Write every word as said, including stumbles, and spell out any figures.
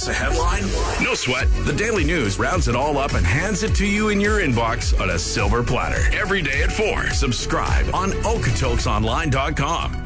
miss a headline? No sweat. The Daily News rounds it all up and hands it to you in your inbox on a silver platter. Every day at four. Subscribe on okotoksonline dot com.